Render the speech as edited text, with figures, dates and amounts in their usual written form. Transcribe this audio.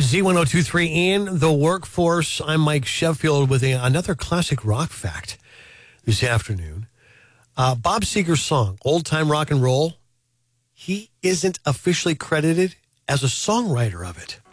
It's Z1023 in the workforce. I'm Mike Sheffield with another classic rock fact this afternoon. Bob Seger's song, Old Time Rock and Roll, he isn't officially credited as a songwriter of it.